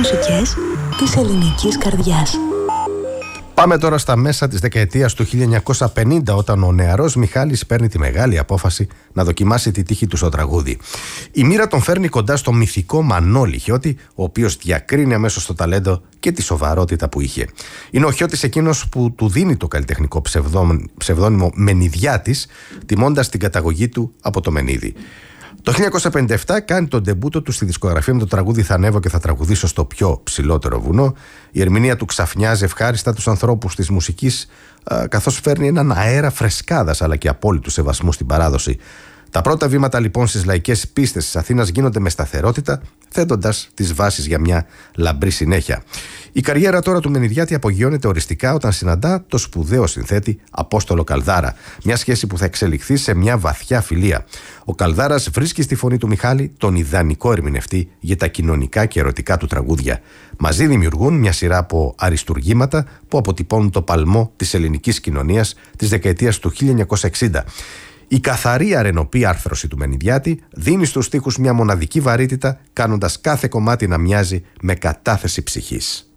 μουσικές της ελληνικής καρδιάς. Πάμε τώρα στα μέσα της δεκαετίας του 1950, όταν ο νεαρός Μιχάλης παίρνει τη μεγάλη απόφαση να δοκιμάσει τη τύχη του στο τραγούδι. Η μοίρα τον φέρνει κοντά στο μυθικό Μανώλη Χιώτη, ο οποίος διακρίνει αμέσως το ταλέντο και τη σοβαρότητα που είχε. Είναι ο Χιώτης εκείνος που του δίνει το καλλιτεχνικό ψευδόνυμο Μενιδιάτης, τιμώντας την καταγωγή του από το Μενίδη. Το 1957 κάνει τον ντεμπούτο του στη δισκογραφία με το τραγούδι «Θα ανέβω και θα τραγουδήσω στο πιο ψηλότερο βουνό». Η ερμηνεία του ξαφνιάζει ευχάριστα τους ανθρώπους της μουσικής, καθώς φέρνει έναν αέρα φρεσκάδας αλλά και απόλυτου σεβασμού στην παράδοση. Τα πρώτα βήματα λοιπόν στις λαϊκές πίστες της Αθήνας γίνονται με σταθερότητα, θέτοντας τις βάσεις για μια λαμπρή συνέχεια. Η καριέρα τώρα του Μενιδιάτη απογειώνεται οριστικά όταν συναντά το σπουδαίο συνθέτη Απόστολο Καλδάρα. Μια σχέση που θα εξελιχθεί σε μια βαθιά φιλία. Ο Καλδάρας βρίσκει στη φωνή του Μιχάλη τον ιδανικό ερμηνευτή για τα κοινωνικά και ερωτικά του τραγούδια. Μαζί δημιουργούν μια σειρά από αριστουργήματα που αποτυπώνουν το παλμό της ελληνικής κοινωνίας της δεκαετίας του 1960. Η καθαρή αρενοπή άρθρωση του Μενιδιάτη δίνει στους στίχους μια μοναδική βαρύτητα, κάνοντας κάθε κομμάτι να μοιάζει με κατάθεση ψυχής.